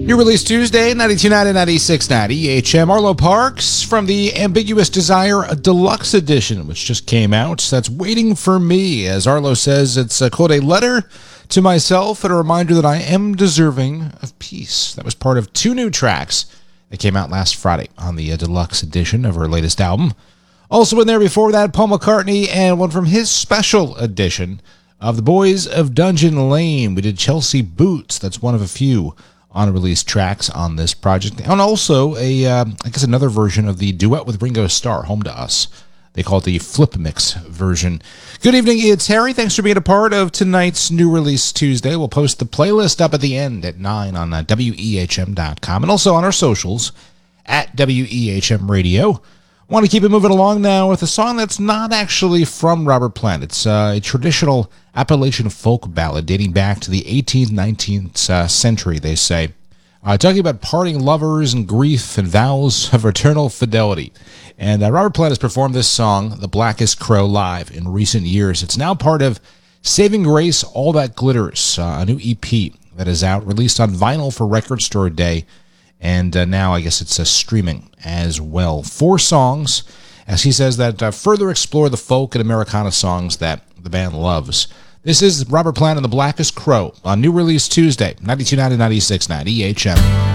New release Tuesday, 92.90, 96.90, EHM. Arlo Parks from the Ambiguous Desire Deluxe Edition, which just came out. That's Waiting for Me. As Arlo says, it's, quote, a letter to myself and a reminder that I am deserving of peace. That was part of two new tracks that came out last Friday on the Deluxe Edition of her latest album. Also in there before that, Paul McCartney and one from his special edition of The Boys of Dungeon Lane. We did Chelsea Boots. That's one of a few unreleased tracks on this project. And also I guess another version of the duet with Ringo Starr, Home to Us. They call it the Flip Mix version. Good evening, it's Harry. Thanks for being a part of tonight's New Release Tuesday. We'll post the playlist up at the end at 9 on WEHM.com and also on our socials at WEHM Radio. Want to keep it moving along now with a song that's not actually from Robert Plant. It's a traditional Appalachian folk ballad dating back to the 18th, 19th century, they say. Talking about parting lovers and grief and vows of eternal fidelity. And Robert Plant has performed this song, The Blackest Crow, live in recent years. It's now part of Saving Grace, All That Glitters, a new EP that is out, released on vinyl for Record Store Day. And now I guess it's streaming as well. 4 songs, as he says, that further explore the folk and Americana songs that the band loves. This is Robert Plant and The Blackest Crow on New Release Tuesday, 92.90, 96.90, EHM.